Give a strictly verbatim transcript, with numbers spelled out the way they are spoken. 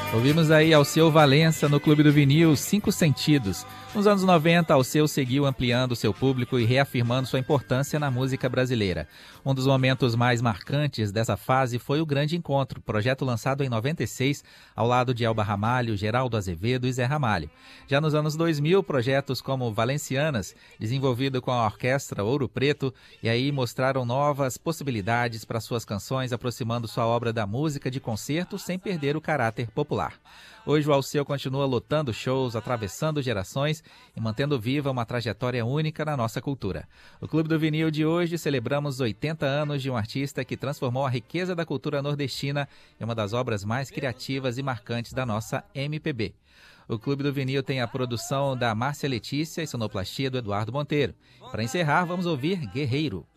Ouvimos aí Alceu Valença no Clube do Vinil, Cinco Sentidos. Nos anos noventa, Alceu seguiu ampliando seu público e reafirmando sua importância na música brasileira. Um dos momentos mais marcantes dessa fase foi o Grande Encontro, projeto lançado em noventa e seis, ao lado de Elba Ramalho, Geraldo Azevedo e Zé Ramalho. Já nos anos dois mil, projetos como Valencianas, desenvolvido com a orquestra Ouro Preto, e aí mostraram novas possibilidades para suas canções, aproximando sua obra da música de concerto sem perder o caráter popular. Hoje o Alceu continua lotando shows, atravessando gerações e mantendo viva uma trajetória única na nossa cultura. O Clube do Vinil de hoje celebramos oitenta anos de um artista que transformou a riqueza da cultura nordestina em uma das obras mais criativas e marcantes da nossa M P B. O Clube do Vinil tem a produção da Márcia Letícia e sonoplastia do Eduardo Monteiro. Para encerrar, vamos ouvir Guerreiro.